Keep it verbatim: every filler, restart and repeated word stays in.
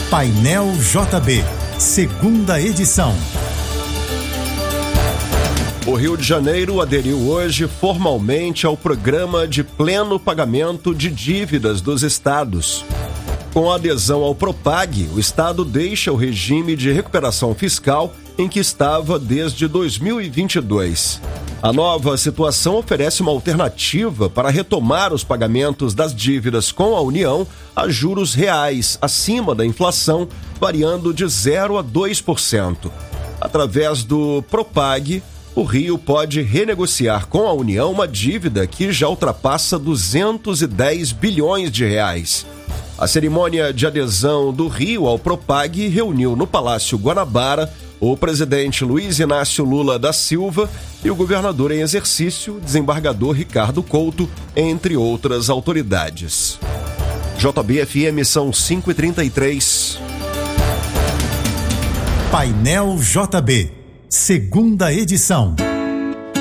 Painel J B, segunda edição. O Rio de Janeiro aderiu hoje formalmente ao programa de pleno pagamento de dívidas dos estados. Com a adesão ao Propag, o estado deixa o regime de recuperação fiscal em que estava desde dois mil e vinte e dois. A nova situação oferece uma alternativa para retomar os pagamentos das dívidas com a União a juros reais, acima da inflação, variando de zero a dois por cento. Através do Propag, o Rio pode renegociar com a União uma dívida que já ultrapassa duzentos e dez bilhões de reais. A cerimônia de adesão do Rio ao Propag reuniu no Palácio Guanabara o presidente Luiz Inácio Lula da Silva e o governador em exercício, desembargador Ricardo Couto, entre outras autoridades. J B F M são cinco e trinta e três. Painel J B, segunda edição.